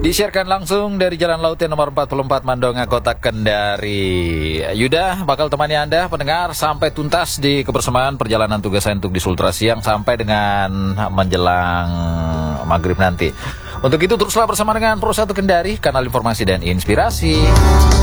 Disiarkan langsung dari Jalan Laut nomor 44 Mandonga, Kota Kendari. Yuda bakal temani Anda pendengar sampai tuntas di kebersamaan perjalanan tugas saya untuk di Sultra Siang sampai dengan menjelang maghrib nanti. Untuk itu teruslah bersama dengan Pro 1 Kendari, kanal informasi dan inspirasi.